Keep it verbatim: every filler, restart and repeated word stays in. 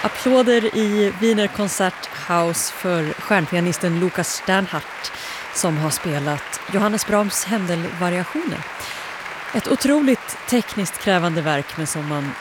Applåder i Wiener Konzerthaus för stjärnpianisten Lukas Sternhardt som har spelat Johannes Brahms Händel-variationer. Ett otroligt tekniskt krävande verk men som man